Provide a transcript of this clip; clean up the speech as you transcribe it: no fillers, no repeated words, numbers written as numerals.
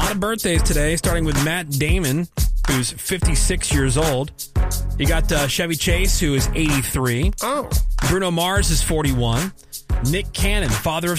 lot of birthdays today, starting with Matt Damon, who's 56 years old. You got Chevy Chase, who is 83. Oh. Bruno Mars is 41. Nick Cannon, father of